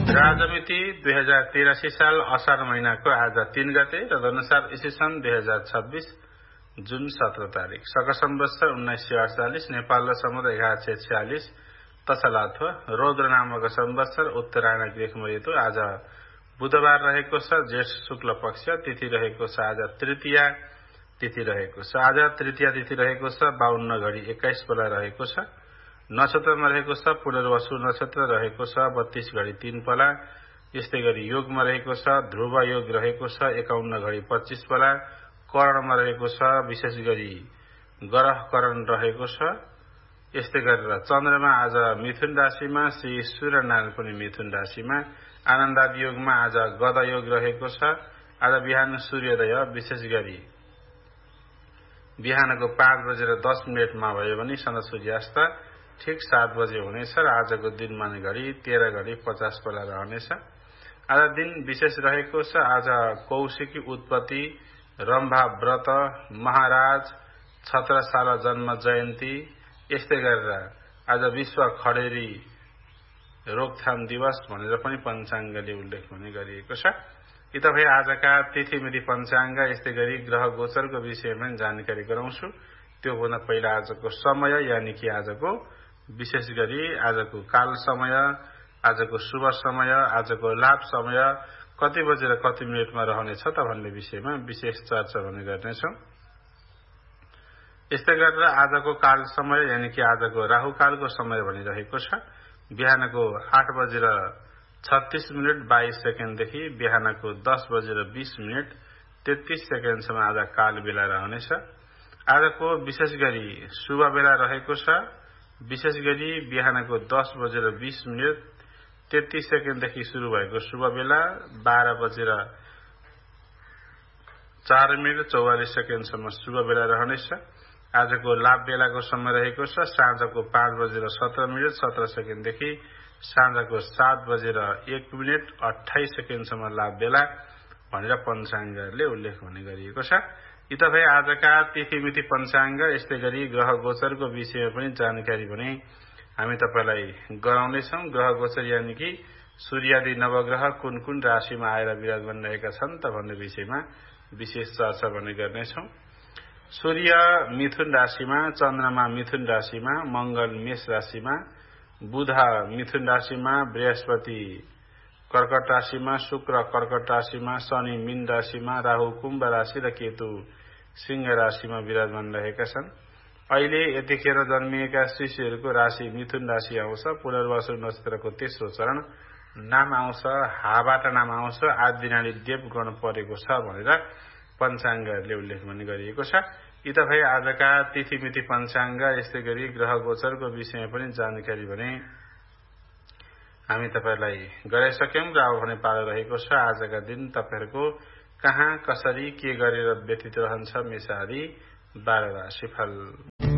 राजमिति 2083 साल असार महिनाको आज 3 गते र तदनुसार ईस्वी सन् 2026 जुन 17 तारिक शक संवत्सर 1948 नेपाल र समुद्र 1146 तसलाथवा रौद्र नामक संवत्सर उत्तरायण ग्रीष्म ऋतु आज बुधबार रहेको छ। जेठ शुक्ल पक्ष तिथि रहेको छ आज तृतीया तिथि रहेको छ। आज तृतीया तिथि रहेको छ 52 घडी 21 बेला रहेको छ। नक्षत्रमा रहेको छ पुनर्वसु नक्षत्र रहेको छ 32 घडी 3 बेला। यस्तै गरी योगमा रहेको छ ध्रुव योग रहेको छ 51 घडी 25 बेला। करणमा रहेको छ विशेष गरी ग्रह करण रहेको छ। यस्तै गरेर चन्द्रमा आज मिथुन राशिमा, श्री सूर्यनारायण पनि मिथुन राशिमा। आनन्दादि योगमा आज गद योग रहेको छ। आज बिहान सूर्योदय विशेष गरी बिहानको 5:10 भयो भने सन सूर्यास्त ठीक 7 बजे हुनेछ र आजको दिनमान घडी 13 घडी 50 बेला रहनेछ। आज दिन विशेष रहेको छ। आज कौशिकी उत्पत्ति, रम्भा व्रत, महाराज छत्रसाल जन्म जयन्ती। यस्तै गरेर आज विश्व खडेरी रोकथाम दिवस भनेर पनि पञ्चाङ्गले उल्लेख हुने गरिएको छ। यी तपाईँ आजका तिथिमिति पञ्चाङ्ग यस्तै गरी ग्रह गोचरको विषयमा जानकारी गराउँछु। त्यो हुन पहिला आजको समय यानि कि आजको विशेष गरी आजको काल समय, आजको शुभ समय, आजको लाभ समय कति बजे र कति मिनेटमा रहनेछ त भन्ने विषयमा विशेष चर्चा भने गर्नेछौँ। यस्तै गरेर आजको काल समय यानि कि आजको राहु कालको समय भनिरहेको छ बिहानको 8:36 देखि बिहानको 10:20 33 आज काल बेला रहनेछ। आजको विशेष गरी शुभ बेला रहेको छ विशेष गरी बिहानको 10:20 33 देखि सुरु भएको शुभ बेला 12:04 44 शुभ बेला रहनेछ। आजको लाभ बेलाको समय रहेको छ साँझको 5:17 17 देखि साँझको 7:01 28 लाभ बेला भनेर पञ्चाङ्गले उल्लेख हुने गरिएको छ। यी तपाईँ आजका तिथिमिति पञ्चाङ्ग यस्तै गरी ग्रह गोचरको विषयमा पनि जानकारी भने हामी तपाईलाई गराउनेछौँ। ग्रह गोचर यानि कि सूर्यादि नवग्रह कुन कुन राशिमा आएर विराजमान रहेका छन् त भन्ने विषयमा विशेष चर्चा भने गर्नेछौँ। सूर्य मिथुन राशिमा, चन्द्रमा मिथुन राशिमा, मंगल मेष राशिमा, बुध मिथुन राशिमा, बृहस्पति कर्कट राशिमा, शुक्र कर्कट राशिमा, शनि मीन राशिमा, राहु कुम्भ राशि र केतु सिंह राशिमा विराजमान रहेका छन्। अहिले यतिखेर जन्मिएका शिशुहरूको राशि मिथुन राशि आउँछ। पुनर्वसु नक्षत्रको तेस्रो चरण नाम आउँछ, हाबाट नाम आउँछ, आदिनाडी देवगण परेको छ भनेर पञ्चाङ्गहरूले उल्लेख पनि गरिएको छ। यी तपाईँ आजका तिथिमिति पञ्चाङ्ग यस्तै गरी ग्रह गोचरको विषयमा पनि जानकारी भने हामी तपाईलाई गराइसक्यौं र अब भने पालो रहेको छ आजका दिन तपाईहरूको कहाँ कसरी के गरेर व्यतीत रहन्छ मेष आदि 12 राशिफल।